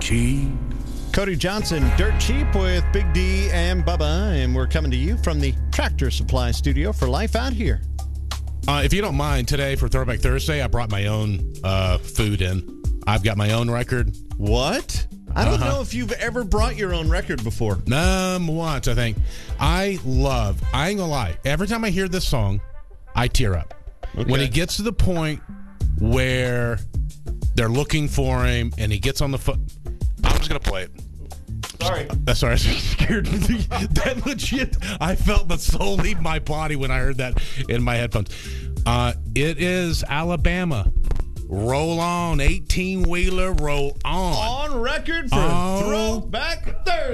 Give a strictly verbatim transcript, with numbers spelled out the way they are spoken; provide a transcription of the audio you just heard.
cheap. Cody Johnson, Dirt Cheap with Big D and Bubba, and we're coming to you from the Tractor Supply Studio for Life Out Here. Uh, if you don't mind, today for Throwback Thursday, I brought my own uh, food in. I've got my own record. What? I don't Uh-huh. know if you've ever brought your own record before. Um, once, I think. I love, I ain't gonna lie, every time I hear this song, I tear up. Okay. When it gets to the point where they're looking for him and he gets on the foot, I'm just going to play it. Sorry. Uh, sorry, I was scared. That legit, I felt the soul leave my body when I heard that in my headphones. Uh, it is Alabama. Roll on, eighteen-wheeler, roll on. On record for Oh. Throwback Thursday.